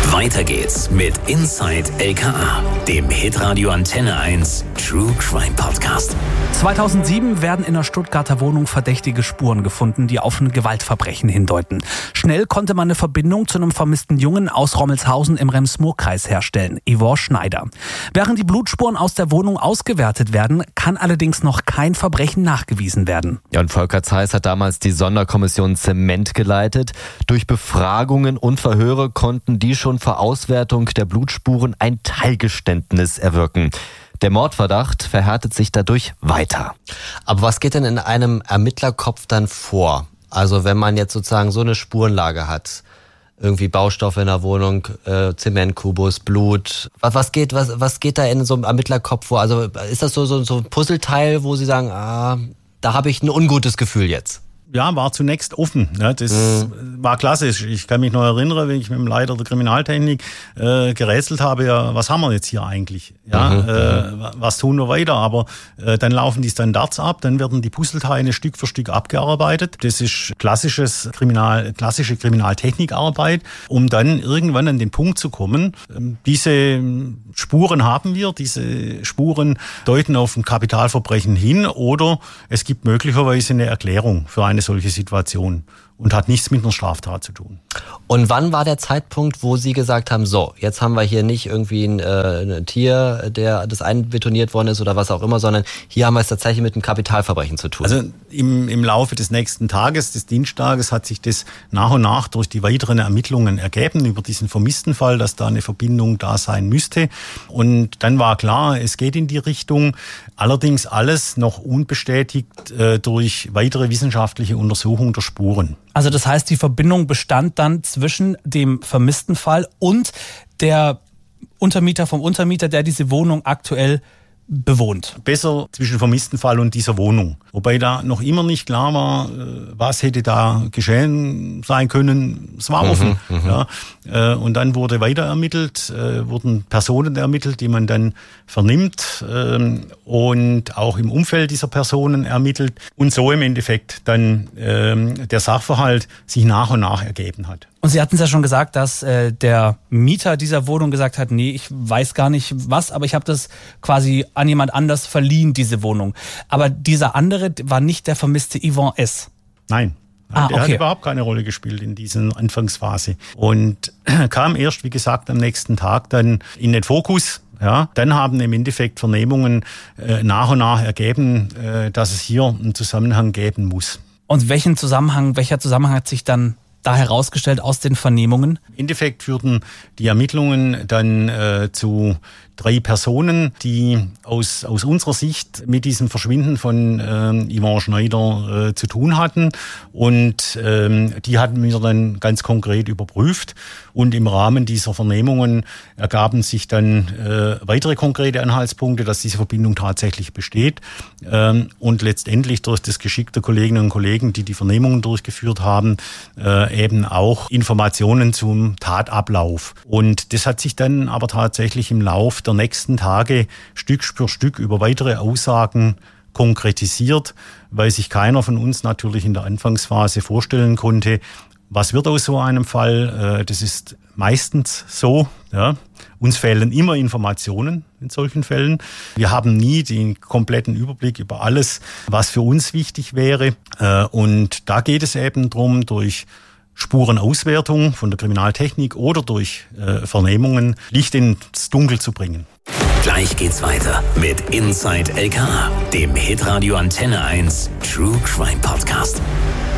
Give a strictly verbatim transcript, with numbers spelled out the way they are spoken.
Weiter geht's mit Inside L K A, dem Hitradio Antenne eins True Crime Podcast. zweitausendsieben werden in der Stuttgarter Wohnung verdächtige Spuren gefunden, die auf ein Gewaltverbrechen hindeuten. Schnell konnte man eine Verbindung zu einem vermissten Jungen aus Rommelshausen im Rems-Murr-Kreis herstellen, Yvonne Schneider. Während die Blutspuren aus der Wohnung ausgewertet werden, kann allerdings noch kein Verbrechen nachgewiesen werden. Ja, und Volker Zeiss hat damals die Sonderkommission Zement geleitet. Durch Befragungen und Verhöre konnten die schon vor Auswertung der Blutspuren ein Teilgeständnis erwirken. Der Mordverdacht verhärtet sich dadurch weiter. Aber was geht denn in einem Ermittlerkopf dann vor? Also wenn man jetzt sozusagen so eine Spurenlage hat, irgendwie Baustoffe in der Wohnung, äh, Zementkubus, Blut. Was, was geht, was, was geht da in so einem Ermittlerkopf vor? Also ist das so, so, so ein Puzzleteil, wo Sie sagen, ah, da habe ich ein ungutes Gefühl jetzt? Ja, war zunächst offen. Ja, das mhm. war klassisch. Ich kann mich noch erinnern, wenn ich mit dem Leiter der Kriminaltechnik äh, gerätselt habe, ja, was haben wir jetzt hier eigentlich? Ja, mhm. äh, was tun wir weiter? Aber äh, dann laufen die Standards ab, dann werden die Puzzleteile Stück für Stück abgearbeitet. Das ist klassisches Kriminal, klassische Kriminaltechnikarbeit, um dann irgendwann an den Punkt zu kommen. Diese Spuren haben wir, diese Spuren deuten auf ein Kapitalverbrechen hin oder es gibt möglicherweise eine Erklärung für eine solche Situation und hat nichts mit einer Straftat zu tun. Und wann war der Zeitpunkt, wo Sie gesagt haben, so, jetzt haben wir hier nicht irgendwie ein, äh, ein Tier, der das einbetoniert worden ist oder was auch immer, sondern hier haben wir es tatsächlich mit einem Kapitalverbrechen zu tun? Also im, im Laufe des nächsten Tages, des Dienstages, hat sich das nach und nach durch die weiteren Ermittlungen ergeben über diesen vermissten Fall, dass da eine Verbindung da sein müsste. Und dann war klar, es geht in die Richtung, allerdings alles noch unbestätigt äh, durch weitere wissenschaftliche Untersuchung der Spuren. Also das heißt, die Verbindung bestand dann zwischen dem vermissten Fall und der Untermieter vom Untermieter, der diese Wohnung aktuell bewohnt. Besser zwischen vermissten Fall und dieser Wohnung. Wobei da noch immer nicht klar war, was hätte da geschehen sein können. Es war offen. Mhm, ja. Und dann wurde weiter ermittelt, wurden Personen ermittelt, die man dann vernimmt und auch im Umfeld dieser Personen ermittelt. Und so im Endeffekt dann der Sachverhalt sich nach und nach ergeben hat. Und Sie hatten es ja schon gesagt, dass äh, der Mieter dieser Wohnung gesagt hat, nee, ich weiß gar nicht was, aber ich habe das quasi an jemand anders verliehen, diese Wohnung. Aber dieser andere war nicht der vermisste Yvonne S. Nein. Ah, der okay. hat überhaupt keine Rolle gespielt in dieser Anfangsphase. Und kam erst, wie gesagt, am nächsten Tag dann in den Fokus. Ja, dann haben im Endeffekt Vernehmungen äh, nach und nach ergeben, äh, dass es hier einen Zusammenhang geben muss. Und welchen Zusammenhang, welcher Zusammenhang hat sich dann da herausgestellt aus den Vernehmungen? Im Endeffekt führten die Ermittlungen dann äh, zu drei Personen, die aus, aus unserer Sicht mit diesem Verschwinden von äh, Yvonne Schneider äh, zu tun hatten. Und ähm, die hatten wir dann ganz konkret überprüft. Und im Rahmen dieser Vernehmungen ergaben sich dann äh, weitere konkrete Anhaltspunkte, dass diese Verbindung tatsächlich besteht. Ähm, und letztendlich durch das Geschick der Kolleginnen und Kollegen, die die Vernehmungen durchgeführt haben, äh, eben auch Informationen zum Tatablauf. Und das hat sich dann aber tatsächlich im Lauf der nächsten Tage Stück für Stück über weitere Aussagen konkretisiert, weil sich keiner von uns natürlich in der Anfangsphase vorstellen konnte, was wird aus so einem Fall. Das ist meistens so. Ja. Uns fehlen immer Informationen in solchen Fällen. Wir haben nie den kompletten Überblick über alles, was für uns wichtig wäre. Und da geht es eben darum, durch Spurenauswertung von der Kriminaltechnik oder durch äh, Vernehmungen Licht ins Dunkel zu bringen. Gleich geht's weiter mit Inside L K A, dem Hitradio Antenne eins True Crime Podcast.